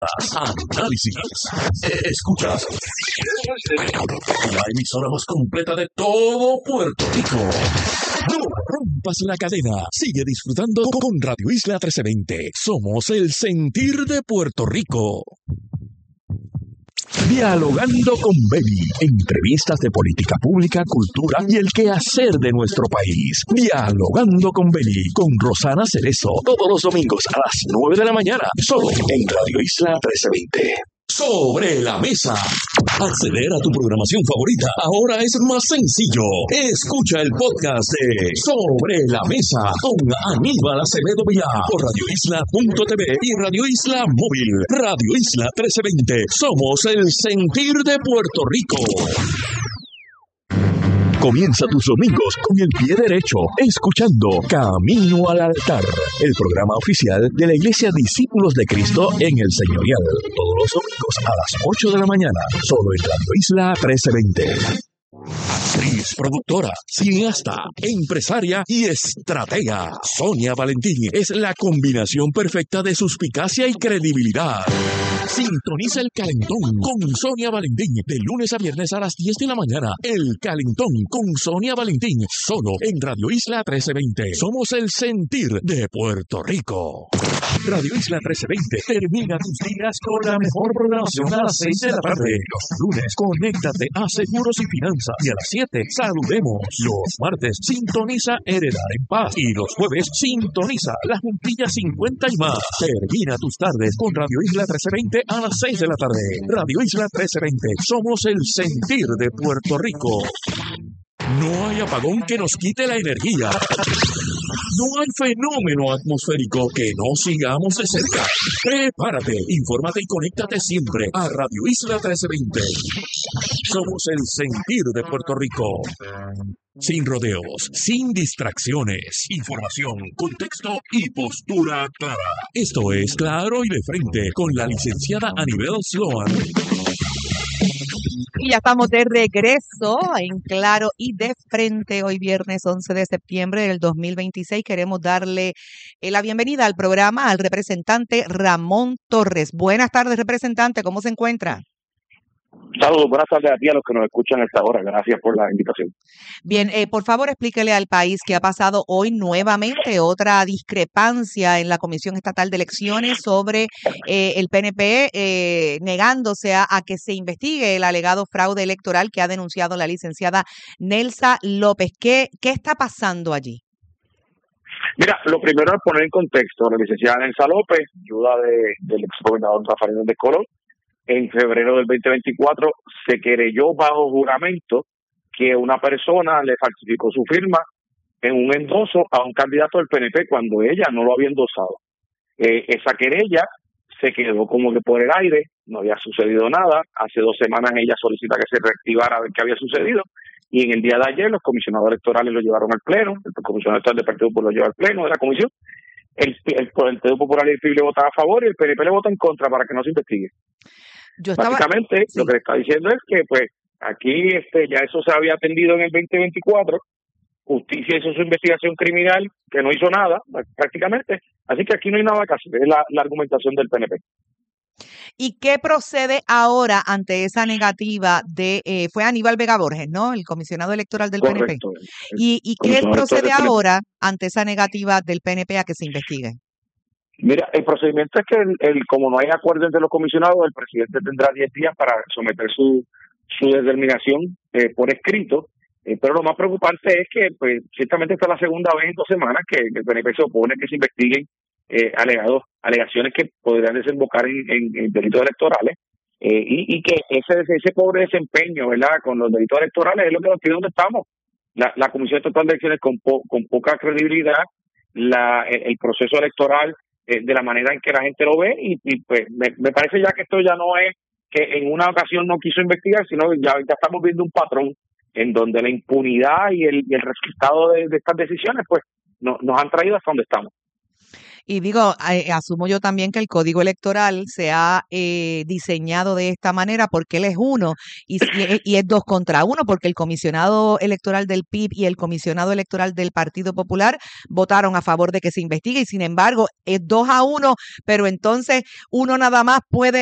Análisis. Escuchas la emisora más completa de todo Puerto Rico. No rompas la cadena. Sigue disfrutando con Radio Isla 1320. Somos el sentir de Puerto Rico. Dialogando con Beli. Entrevistas de política pública, cultura y el quehacer de nuestro país. Dialogando con Beli. Con Rosana Cerezo. Todos los domingos a las 9 de la mañana. Solo en Radio Isla 1320. Sobre la mesa. Acceder a tu programación favorita ahora es más sencillo. Escucha el podcast de Sobre la Mesa con Aníbal Acevedo Vilá por radioisla.tv y Radio Isla Móvil. Radio Isla 1320. Somos el sentir de Puerto Rico. Comienza tus domingos con el pie derecho, escuchando Camino al Altar, el programa oficial de la Iglesia Discípulos de Cristo en el Señorial. Todos los domingos a las 8 de la mañana, solo en Radio Isla 1320. Actriz, productora, cineasta, empresaria y estratega. Sonia Valentín es la combinación perfecta de suspicacia y credibilidad. Sintoniza El Calentón con Sonia Valentín de lunes a viernes a las 10 de la mañana. El Calentón con Sonia Valentín, solo en Radio Isla 1320. Somos el sentir de Puerto Rico. Radio Isla 1320 termina tus días con la mejor programación a las 6 de la tarde. Los lunes, conéctate a Seguros y Finanzas. Y a las 7, saludemos. Los martes, sintoniza Heredar en Paz. Y los jueves, sintoniza La Juntilla 50 y más. Termina tus tardes con Radio Isla 1320 a las 6 de la tarde. Radio Isla 1320. Somos el sentir de Puerto Rico. No hay apagón que nos quite la energía. No hay fenómeno atmosférico que no sigamos de cerca. Prepárate, infórmate y conéctate siempre a Radio Isla 1320. Somos el sentir de Puerto Rico. Sin rodeos, sin distracciones, información, contexto y postura clara. Esto es Claro y de Frente con la licenciada Anibel Sloan. Y ya estamos de regreso en Claro y de Frente. Hoy viernes 11 de septiembre del 2026 queremos darle la bienvenida al programa al representante Ramón Torres. Buenas tardes, representante. ¿Cómo se encuentra? Saludos, buenas tardes a ti, a los que nos escuchan a esta hora. Gracias por la invitación. Bien, por favor explíquele al país que ha pasado hoy nuevamente otra discrepancia en la Comisión Estatal de Elecciones sobre el PNP negándose a que se investigue el alegado fraude electoral que ha denunciado la licenciada Nelsa López. ¿Qué está pasando allí? Mira, lo primero es poner en contexto. La licenciada Nelsa López, ayuda del exgobernador Rafael Hernández Colón, en febrero del 2024 se querelló bajo juramento que una persona le falsificó su firma en un endoso a un candidato del PNP cuando ella no lo había endosado. Esa querella se quedó como que por el aire, no había sucedido nada. Hace 2 semanas ella solicita que se reactivara a ver qué había sucedido y en el día de ayer los comisionados electorales lo llevaron al pleno, el comisionado electoral del Partido Popular lo lleva al pleno de la comisión. El Partido Popular y el PIB le votan a favor y el PNP le vota en contra para que no se investigue. Básicamente, sí. Lo que le está diciendo es que pues aquí ya eso se había atendido en el 2024, justicia hizo su investigación criminal, que no hizo nada, prácticamente, así que aquí no hay nada que hacer, es la argumentación del PNP. ¿Y qué procede ahora ante esa negativa fue Aníbal Vega Borges, ¿no? El comisionado electoral del Correcto, PNP. ¿Y qué procede ahora ante esa negativa del PNP a que se investigue? Mira, el procedimiento es que como no hay acuerdo entre los comisionados, el presidente tendrá 10 días para someter su determinación por escrito, pero lo más preocupante es que pues ciertamente esta es la segunda vez en 2 semanas que el PNP se opone que se investiguen alegaciones que podrían desembocar en delitos electorales y que ese pobre desempeño, ¿verdad?, con los delitos electorales es lo que nos tiene donde estamos. La Comisión Estatal de Elecciones con poca credibilidad, el proceso electoral de la manera en que la gente lo ve y pues me parece ya que esto ya no es que en una ocasión no quiso investigar, sino ya estamos viendo un patrón en donde la impunidad y el resultado de estas decisiones pues nos han traído hasta donde estamos. Y digo, asumo yo también que el código electoral se ha diseñado de esta manera porque él es uno y es 2 contra 1, porque el comisionado electoral del PIB y el comisionado electoral del Partido Popular votaron a favor de que se investigue y sin embargo es 2-1, pero entonces uno nada más puede